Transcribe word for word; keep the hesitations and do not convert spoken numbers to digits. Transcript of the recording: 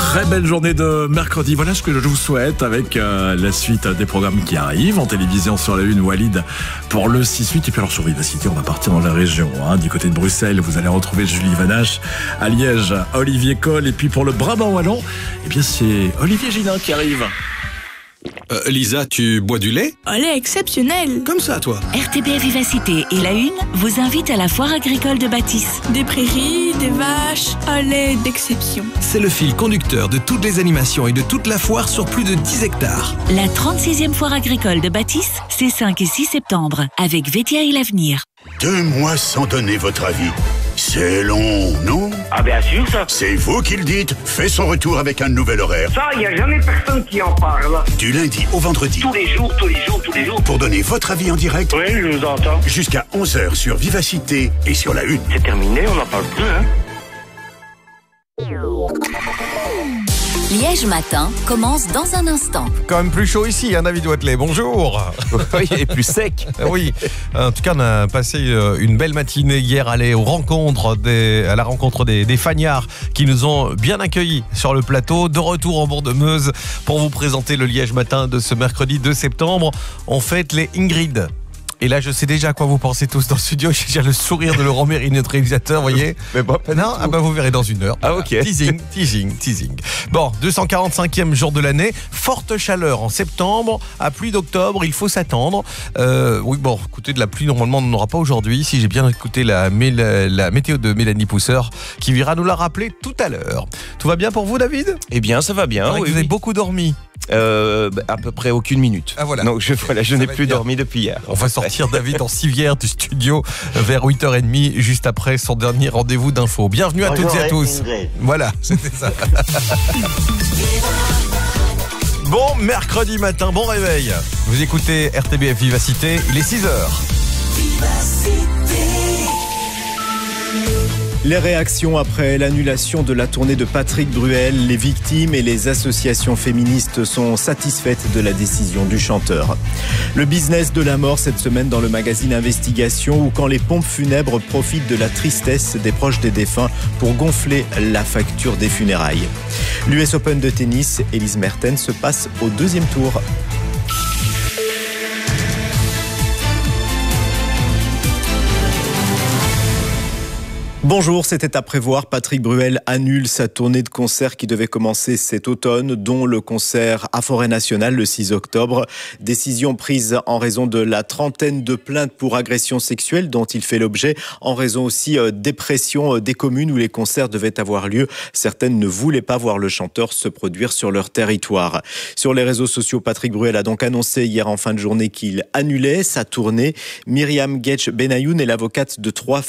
Très belle journée de mercredi. Voilà ce que je vous souhaite avec euh, la suite des programmes qui arrivent en télévision sur la une. Walid pour le six huit. Et puis alors sur Vivacité, on va partir dans la région. Hein, du côté de Bruxelles, vous allez retrouver Julie Vanache. À Liège, Olivier Coll. Et puis pour le Brabant wallon, eh bien c'est Olivier Gillin qui arrive. Euh, Lisa, tu bois du lait? Un lait exceptionnel. Comme ça, toi. R T B F Vivacité et La Une vous invitent à la foire agricole de Bâtisse. Des prairies, des vaches, un lait d'exception. C'est le fil conducteur de toutes les animations et de toute la foire sur plus de dix hectares. La trente-sixième foire agricole de Bâtisse, c'est cinq et six septembre, avec Vétia et l'Avenir. Deux mois sans donner votre avis. C'est long, non? Ah bien sûr, ça. C'est vous qui le dites. Fait son retour avec un nouvel horaire. Ça, il n'y a jamais personne qui en parle. Du lundi au vendredi. Tous les jours, tous les jours, tous les jours. Pour donner votre avis en direct. Oui, je vous entends. Jusqu'à onze heures sur Vivacité et sur La Une. C'est terminé, on n'en parle plus, hein. Liège Matin commence dans un instant. Quand même plus chaud ici, hein, David Watley. Bonjour. Oui, et plus sec. Oui. En tout cas, on a passé une belle matinée hier, aller aux rencontres des, à la rencontre des, des Fagnards qui nous ont bien accueillis sur le plateau. De retour en bord de Meuse pour vous présenter le Liège Matin de ce mercredi deux septembre. On fête les Ingrid. Et là, je sais déjà à quoi vous pensez tous dans le studio. J'ai déjà le sourire de Laurent Méry, notre réalisateur, vous voyez. Mais bon, pas non, ah bah vous verrez dans une heure. Ah ok. Teasing, teasing, teasing. Bon, deux cent quarante-cinquième jour de l'année. Forte chaleur en septembre, à pluie d'octobre, il faut s'attendre. Euh, oui, bon, écoutez, de la pluie, normalement, on n'en aura pas aujourd'hui. Si j'ai bien écouté la, la, la météo de Mélanie Pousseur, qui viendra nous la rappeler tout à l'heure. Tout va bien pour vous, David? Eh bien, ça va bien. Oui, Oui, vous avez oui. beaucoup dormi. Euh, à peu près aucune minute. Ah voilà. Donc je, voilà, je Ça n'ai va plus être bien. dormi depuis hier. On va sortir David en civière du studio vers huit heures trente, juste après son dernier rendez-vous d'info. Bienvenue à toutes et à tous. Voilà, c'était ça. Bon mercredi matin, bon réveil. Vous écoutez R T B F Vivacité, il est six heures. Les réactions après l'annulation de la tournée de Patrick Bruel, les victimes et les associations féministes sont satisfaites de la décision du chanteur. Le business de la mort cette semaine dans le magazine Investigation, où quand les pompes funèbres profitent de la tristesse des proches des défunts pour gonfler la facture des funérailles. L'U S Open de tennis, Elise Mertens se passe au deuxième tour. Bonjour, c'était à prévoir. Patrick Bruel annule sa tournée de concerts qui devait commencer cet automne, dont le concert à Forêt Nationale le six octobre. Décision prise en raison de la trentaine de plaintes pour agression sexuelle dont il fait l'objet, en raison aussi des pressions des communes où les concerts devaient avoir lieu. Certaines ne voulaient pas voir le chanteur se produire sur leur territoire. Sur les réseaux sociaux, Patrick Bruel a donc annoncé hier en fin de journée qu'il annulait sa tournée. Myriam Getch Benayoun est l'avocate de trois